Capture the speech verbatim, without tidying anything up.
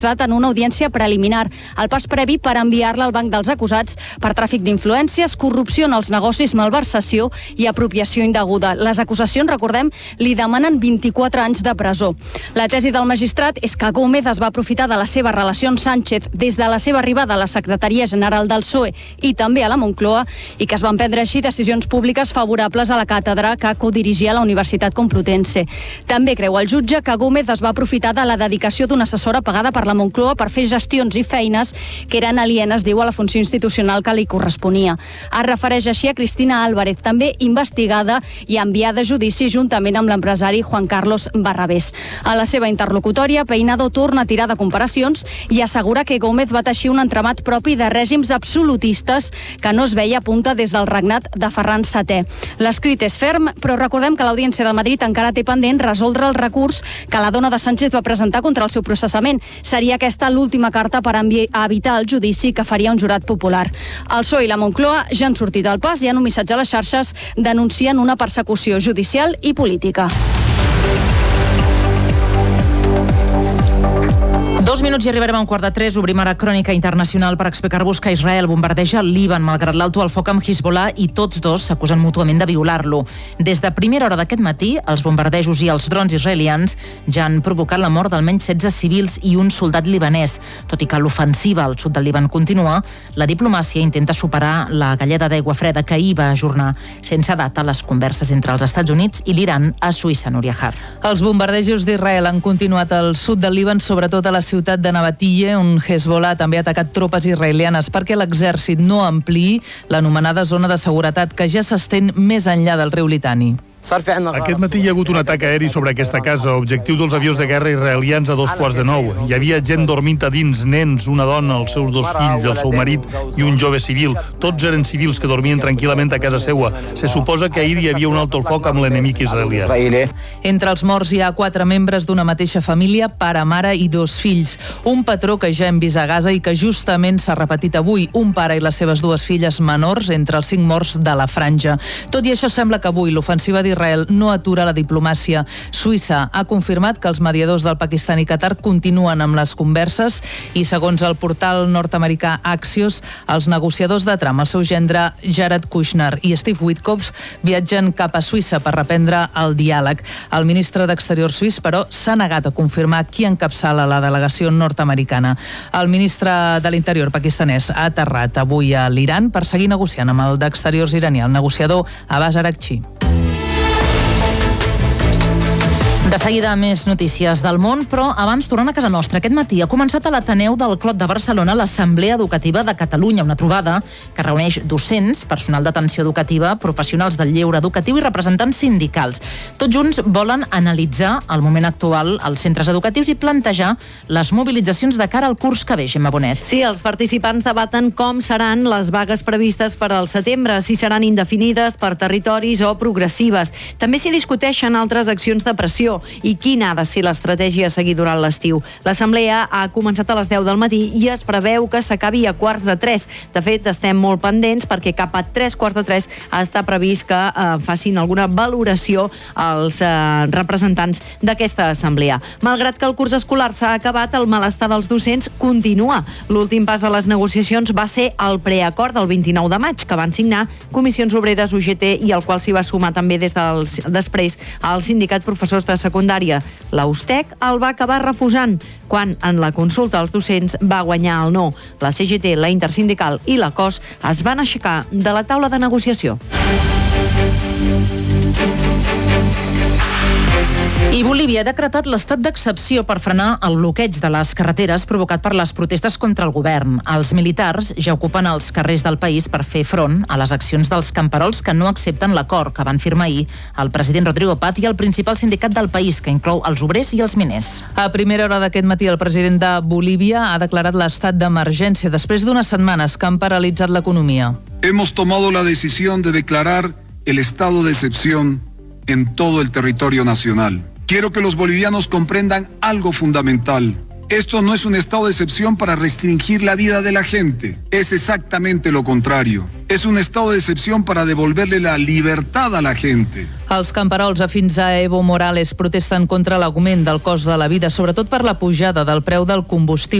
en una audiència preliminar, el pas previ per enviar-la al banc dels acusats per tràfic d'influències, corrupció en els negocis, malversació i apropiació indeguda. Les acusacions, recordem, li demanen vint-i-quatre anys de presó. La tesi del magistrat és que Gómez es va aprofitar de la seva relació amb Sánchez des de la seva arribada a la Secretaria General del P S O E i també a la Moncloa i que es van prendre així decisions públiques favorables a la càtedra que codirigia la Universitat Complutense. També creu el jutge que Gómez es va aprofitar de la dedicació d'una assessora pagada per la la Moncloa per fer gestions i feines que eren alienes, diu, a la funció institucional que li corresponia. Es refereix així a Cristina Álvarez, també investigada i enviada a judici juntament amb l'empresari Juan Carlos Barrabés. A la seva interlocutòria, Peinado torna a tirar de comparacions i assegura que Gómez va teixir un entramat propi de règims absolutistes que no es veia a punta des del regnat de Ferran setè. L'escrit és ferm, però recordem que l'Audiència de Madrid encara té pendent resoldre el recurs que la dona de Sánchez va presentar contra el seu processament. Seria aquesta l'última carta per evitar el judici que faria un jurat popular. El P S O E i la Moncloa ja han sortit al pas i en un missatge a les xarxes denuncien una persecució judicial i política. Dos minuts i arribarem a un quart de tres. Obrim ara Crònica Internacional per explicar-vos que Israel bombardeja el Líban malgrat l'alto al foc amb Hezbollah i tots dos s'acusen mútuament de violar-lo. Des de primera hora d'aquest matí, els bombardejos i els drons israelians ja han provocat la mort d'almenys setze civils i un soldat libanès. Tot i que l'ofensiva al sud del Líban continua, la diplomàcia intenta superar la galleda d'aigua freda que ahir va ajornar sense data les converses entre els Estats Units i l'Iran a Suïssa, Núria Har. Els bombardejos d'Israel han continuat al sud del Líban, sobretot a la ciutat de Nabatille, on Hezbollah també ha atacat tropes israelianes perquè l'exèrcit no ampliï l'anomenada zona de seguretat que ja s'estén més enllà del riu Litani. Aquest matí hi ha hagut un atac aeri sobre aquesta casa, objectiu dels avions de guerra israelians a dos quarts de nou. Hi havia gent dormint a dins, nens, una dona, els seus dos fills, el seu marit i un jove civil. Tots eren civils que dormien tranquil·lament a casa seua. Se suposa que ahir hi havia un alto al foc amb l'enemic israelià. Entre els morts hi ha quatre membres d'una mateixa família, pare, mare i dos fills. Un patró que ja hem vist a Gaza i que justament s'ha repetit avui. Un pare i les seves dues filles menors entre els cinc morts de la franja. Tot i això, sembla que avui l'ofensiva Israel no atura la diplomàcia. Suïssa ha confirmat que els mediadors del Pakistan i Qatar continuen amb les converses i, segons el portal nord-americà Axios, els negociadors de Trump, el seu gendre Jared Kushner i Steve Witkoff, viatgen cap a Suïssa per reprendre el diàleg. El ministre d'Exterior suís, però, s'ha negat a confirmar qui encapçala la delegació nord-americana. El ministre de l'Interior pakistanès ha aterrat avui a l'Iran per seguir negociant amb el d'Exteriors iranià, el negociador Abbas Araghchi. De seguida, més notícies del món, però abans tornant a casa nostra. Aquest matí ha començat a l'Ateneu del Clot de Barcelona l'Assemblea Educativa de Catalunya, una trobada que reuneix docents, personal d'atenció educativa, professionals del lleure educatiu i representants sindicals. Tots junts volen analitzar el moment actual als centres educatius i plantejar les mobilitzacions de cara al curs que ve, Gemma Bonet. Sí, els participants debaten com seran les vagues previstes per al setembre, si seran indefinides, per territoris o progressives. També s'hi discuteixen altres accions de pressió i quina ha de ser l'estratègia a seguir durant l'estiu. L'assemblea ha començat a les deu del matí i es preveu que s'acabi a quarts de tres. De fet, estem molt pendents perquè cap a tres quarts de tres està previst que eh, facin alguna valoració als eh, representants d'aquesta assemblea. Malgrat que el curs escolar s'ha acabat, el malestar dels docents continua. L'últim pas de les negociacions va ser el preacord del vint-i-nou de maig, que van signar Comissions Obreres, U G T, i al qual s'hi va sumar també des del, després el sindicat professors de secundària. La U S T E C el va acabar refusant quan en la consulta als docents va guanyar el no. La C G T, la Intersindical i la C O S es van aixecar de la taula de negociació. I Bolívia ha decretat l'estat d'excepció per frenar el bloqueig de les carreteres provocat per les protestes contra el govern. Els militars ja ocupen els carrers del país per fer front a les accions dels camperols que no accepten l'acord que van firmar ahir el president Rodrigo Paz i el principal sindicat del país, que inclou els obrers i els miners. A primera hora d'aquest matí, el president de Bolívia ha declarat l'estat d'emergència després d'unes setmanes que han paralitzat l'economia. Hemos tomado la decisión de declarar el estado de excepción en todo el territorio nacional. Quiero que los bolivianos comprendan algo fundamental. Esto no es un estado de excepción para restringir la vida de la gente. Es exactamente lo contrario. Es un estado de excepción para devolverle la libertad a la gente. Els camperols afins a Evo Morales protesten contra l'augment del cost de la vida, sobretot per la pujada del preu del combustible.